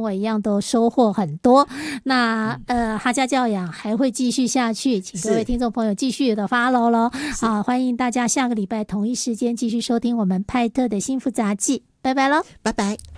我一样都收获很多。那哈家教养还会继续下去，请各位听众朋友继续的 follow 咯。好，欢迎大家下个礼拜同一时间继续收听我们派特的幸福杂技，拜拜咯， 拜拜。